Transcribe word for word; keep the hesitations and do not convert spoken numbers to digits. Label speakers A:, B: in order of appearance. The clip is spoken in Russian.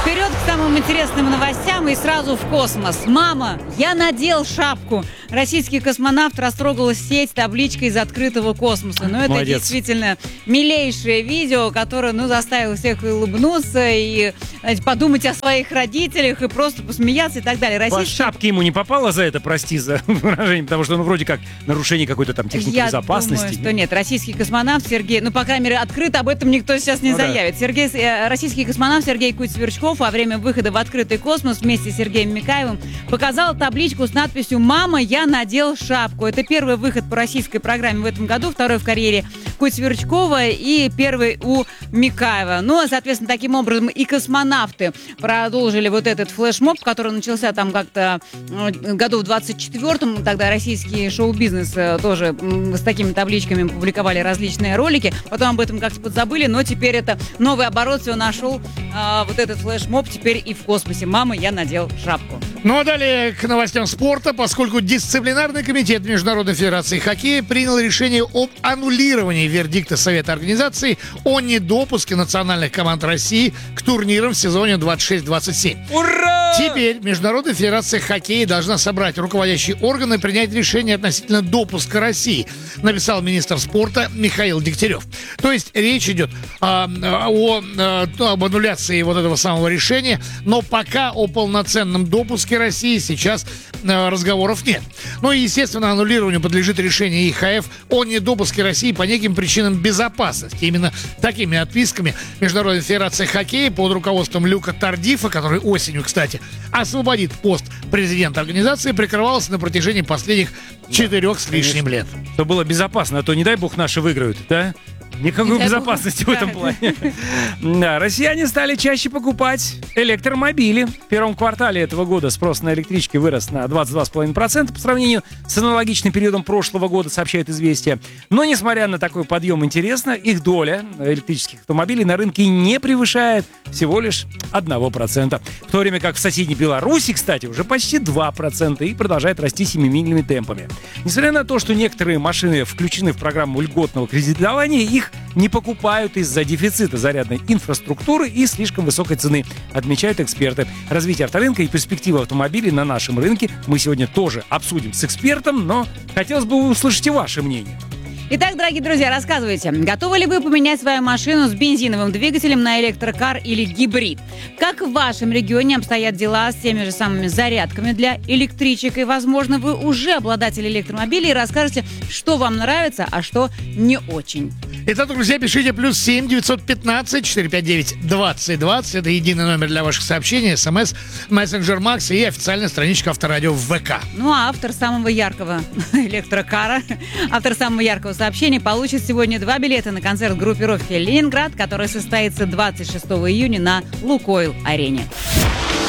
A: Вперед к самым интересным новостям и сразу в космос. Мама, я надел шапку. Российский космонавт растрогал сеть табличкой из открытого космоса. Но это
B: Молодец.
A: действительно милейшее видео, которое, ну, заставило всех улыбнуться и, знаете, подумать о своих родителях и просто посмеяться и так далее.
B: По
A: Российский...
B: шапке ему не попало за это, прости за выражение, потому что, ну, вроде как нарушение какой-то там техники
A: Я
B: безопасности.
A: думаю, что нет. Российский космонавт Сергей, ну, по крайней мере, открыто об этом никто сейчас не
B: Ну да.
A: заявит. Сергей, э, российский космонавт Сергей Куть-Сверчков во время выхода в открытый космос вместе с Сергеем Микаевым показал табличку с надписью «Мама, я надел шапку». Это первый выход по российской программе в этом году, второй в карьере Куть-Сверчкова и первый у Микаева. Ну, а, соответственно, таким образом и космонавты продолжили вот этот флешмоб, который начался там как-то э, году в двадцать четвёртом. Тогда российский шоу-бизнес э, тоже м, с такими табличками публиковали различные ролики. Потом об этом как-то подзабыли, но теперь это новый оборот, все нашел э, вот этот флешмоб теперь и в космосе. Мама, я надел шапку.
C: Ну а далее к новостям спорта, поскольку дисциплинарный комитет Международной Федерации Хоккея принял решение об аннулировании вердикта Совета Организации о недопуске национальных команд России к турнирам в сезоне двадцать шесть двадцать семь.
B: Ура!
C: Теперь Международная Федерация Хоккея должна собрать руководящие органы и принять решение относительно допуска России, написал министр спорта Михаил Дегтярев. То есть речь идет а, о, о, об аннуляции вот этого самого решения, но пока о полноценном допуске России сейчас а, разговоров нет. Ну и, естественно, аннулированию подлежит решение И Х Ф о недопуске России по неким причинам безопасности. Именно такими отписками Международная Федерация Хоккея под руководством Люка Тардифа, который осенью, кстати, освободит пост президента организации, прикрывался на протяжении последних четырех с лишним лет.
B: Чтобы было безопасно, а то, не дай бог, наши выиграют, да? Никакой
A: Не дай
B: безопасности
A: бог.
B: в этом плане. Да, россияне стали чаще покупать электромобили. В первом квартале этого года спрос на электрички вырос на двадцать два целых пять десятых процента по сравнению с аналогичным периодом прошлого года, сообщает «Известия». Но, несмотря на такой подъем интереса, их доля электрических автомобилей на рынке не превышает всего лишь одного процента. В то время как в соседней Беларуси, кстати, уже почти два процента и продолжает расти семимильными темпами. Несмотря на то, что некоторые машины включены в программу льготного кредитования, их не покупают из-за дефицита зарядной инфраструктуры и слишком высокой цены, отмечают эксперты. Развитие авторынка и перспективы автомобилей на нашем рынке мы сегодня тоже обсудим с экспертом, но хотелось бы услышать и ваше мнение.
A: Итак, дорогие друзья, рассказывайте, готовы ли вы поменять свою машину с бензиновым двигателем на электрокар или гибрид? Как в вашем регионе обстоят дела с теми же самыми зарядками для электричек? И, возможно, вы уже обладатель электромобиля и расскажете, что вам нравится, а что не очень.
C: Итак, друзья, пишите плюс семь девятьсот пятнадцать четыреста пятьдесят девять двадцать двадцать. Это единый номер для ваших сообщений, СМС, мессенджер Макс и официальная страничка Авторадио в ВК.
A: Ну а автор самого яркого электрокара, автор самого яркого сообщения получит сегодня два билета на концерт группировки «Ленинград», который состоится двадцать шестого июня на Лукойл-арене.